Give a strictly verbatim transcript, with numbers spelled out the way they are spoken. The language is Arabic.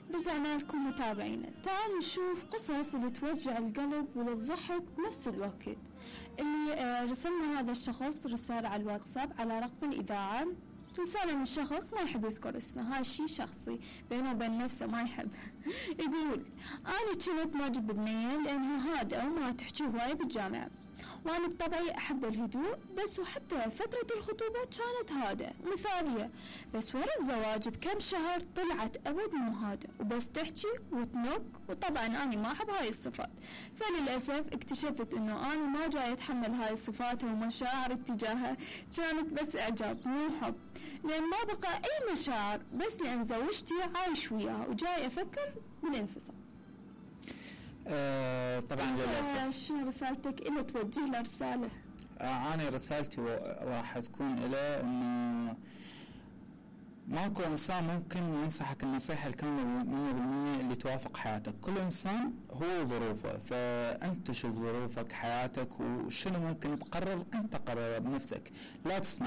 رجعنا لكم متابعينا. تعالوا نشوف قصص اللي توجع القلب وللضحك بنفس الوقت. اللي رسلنا هذا الشخص رسالة على الواتساب على رقم الإذاعة، رسالة من شخص ما يحب يذكر اسمه، هاي شيء شخصي بينه وبين نفسه ما يحب. يقول: أنا كنت معجب ببنية لأنها هادئة وما تحكي هواية بالجامعة، وأنا بطبعي أحب الهدوء بس، وحتى فترة الخطوبة كانت هادئة ومثالية، بس ورا الزواج بكم شهر طلعت أبد مو هادئة وبس تحكي وتنك، وطبعا أنا ما أحب هاي الصفات. فللأسف اكتشفت أنه أنا ما جاي أتحمل هاي الصفات ومشاعر اتجاهها، كانت بس إعجاب مو حب، لأن ما بقى أي مشاعر، بس لأن زوجتي عايش وياها وجاي أفكر بالانفصال. آه طبعا للأسف. شو رسالتك إلى توجه له رسالة؟ آه أنا رسالتي راح تكون إلى إنه ماكو إنسان ممكن ينصحك النصيحة الكاملة مية بالمية اللي توافق حياتك. كل إنسان هو ظروفه، فأنت شوف ظروفك حياتك وشنو ممكن تقرر، أنت قرر بنفسك، لا تسمع